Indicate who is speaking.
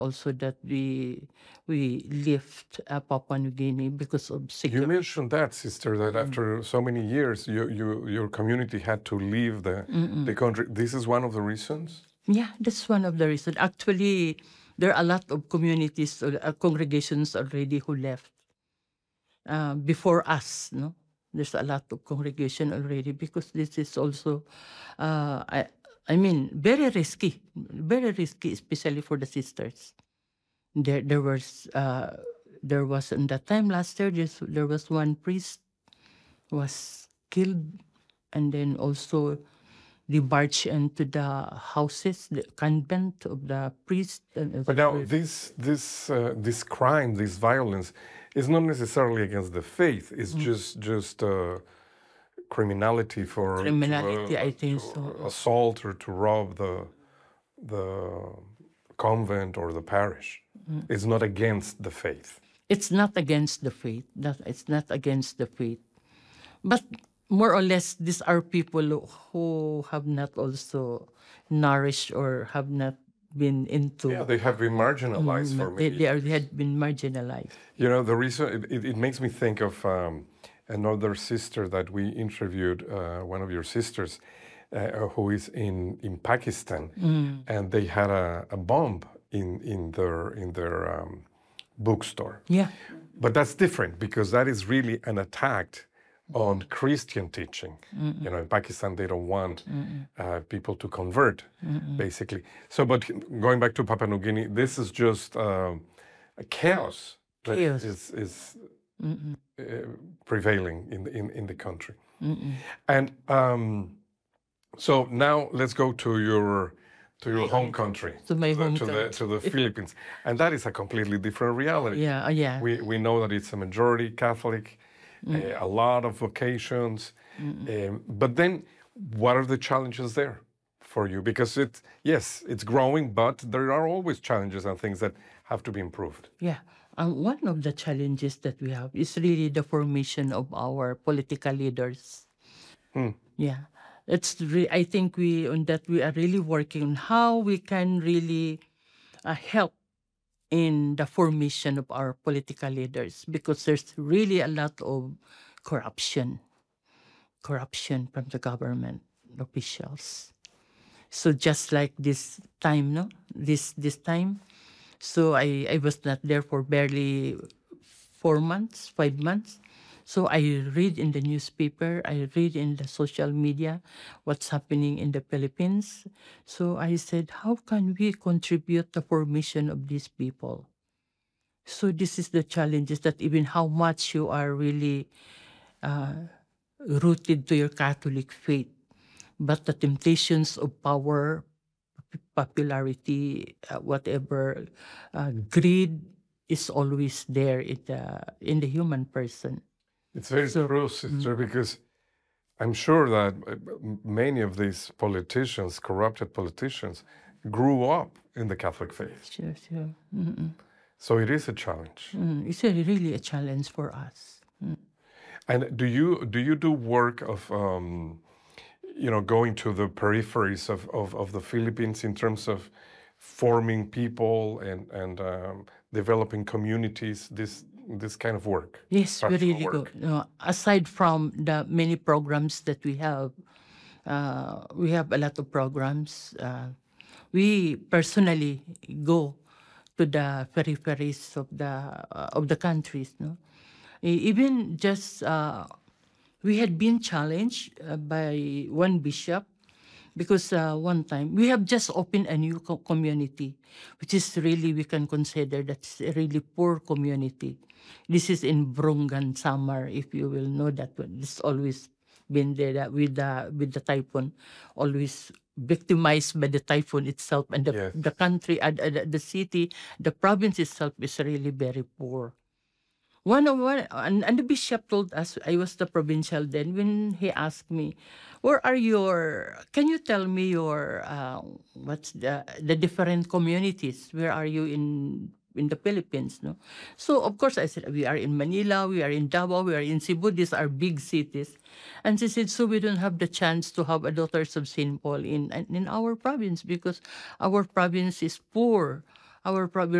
Speaker 1: also that we left Papua New Guinea because of
Speaker 2: You
Speaker 1: security.
Speaker 2: mentioned that, sister, that after so many years, your community had to leave the country. This is one of the reasons?
Speaker 1: Yeah, that's one of the reasons. Actually, there are a lot of communities or congregations already who left before us. No, there's a lot of congregation already because this is also, I mean, very risky, especially for the sisters. There was in that time last year. There was one priest was killed, and then also they barged into the houses, the convent of the priest.
Speaker 2: But now this crime, this violence, is not necessarily against the faith. It's just criminality for
Speaker 1: Criminality, I think
Speaker 2: to
Speaker 1: so.
Speaker 2: assault or to rob the convent or the parish. It's not against the faith.
Speaker 1: It's not against the faith. It's not against the faith. But more or less, these are people who have not also nourished or have not been into.
Speaker 2: Yeah, they have been marginalized for many years.
Speaker 1: They had been marginalized.
Speaker 2: You know, the reason it makes me think of another sister that we interviewed, one of your sisters, who is in Pakistan, and they had a bomb in their bookstore.
Speaker 1: Yeah.
Speaker 2: But that's different because that is really an attack on Christian teaching. You know, in Pakistan, they don't want people to convert, basically. So, but going back to Papua New Guinea, this is just a chaos that is prevailing in the country. And so now let's go to your home country,
Speaker 1: to my home country,
Speaker 2: to the Philippines, and that is a completely different reality.
Speaker 1: Yeah, yeah.
Speaker 2: We know that it's a majority Catholic, a lot of vocations, but then what are the challenges there for you? Because it's growing, but there are always challenges and things that have to be improved.
Speaker 1: Yeah. One of the challenges that we have is really the formation of our political leaders. Yeah. I think we are really working on how we can really help in the formation of our political leaders, because there's really a lot of corruption from the government officials. So just like this time, this time, so I was not there for barely 5 months. So I read in the newspaper, I read in the social media what's happening in the Philippines. So I said, how can we contribute the formation of these people? So this is the challenges, that even how much you are really rooted to your Catholic faith, but the temptations of power, popularity, whatever, greed is always there in the human person.
Speaker 2: It's very true, sister, because I'm sure that many of these politicians, corrupted politicians, grew up in the Catholic faith.
Speaker 1: Sure.
Speaker 2: So it is a challenge.
Speaker 1: It's really a challenge for us.
Speaker 2: And do you do work of going to the peripheries of the Philippines in terms of forming people and developing communities? This kind of work.
Speaker 1: Yes, we really go. Aside from the many programs that we have a lot of programs. We personally go to the peripheries of the countries. No, even just we had been challenged by one bishop, because one time we have just opened a new community, which is really, we can consider that's a really poor community. This is in Brungan, Samar, if you will know that one. It's always been there with the typhoon, always victimized by the typhoon itself, and the country, the city, the province itself is really very poor. And the bishop told us, I was the provincial then, when he asked me, can you tell me your, what's the different communities? Where are you in the Philippines? No? So, of course, I said, we are in Manila, we are in Davao, we are in Cebu, these are big cities. And she said, so we don't have the chance to have a Daughters of St. Paul in our province, because our province is poor. our